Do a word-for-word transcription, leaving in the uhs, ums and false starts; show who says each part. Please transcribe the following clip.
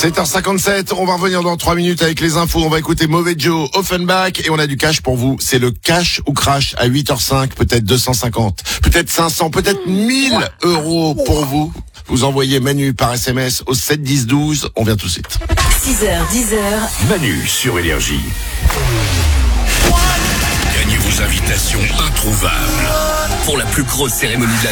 Speaker 1: sept heures cinquante-sept, on va revenir dans trois minutes avec les infos. On va écouter Mauvais Joe, Offenbach et on a du cash pour vous. C'est le cash ou crash à huit heures cinq, peut-être deux cent cinquante, peut-être cinq cents, peut-être mille euros pour vous. Vous envoyez Manu par S M S au sept dix douze. On vient tout de suite.
Speaker 2: six heures, dix heures.
Speaker 3: Manu sur Énergie. Gagnez vos invitations introuvables pour la plus grosse cérémonie de la